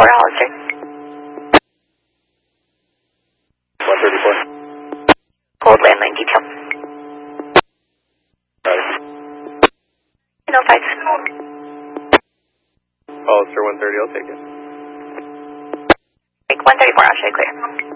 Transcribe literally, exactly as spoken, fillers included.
thirty-four, Hollister. one thirty-four. Cold landline detail. No five. Hollister one thirty, I'll take it. one thirty-four, I'll show you clear.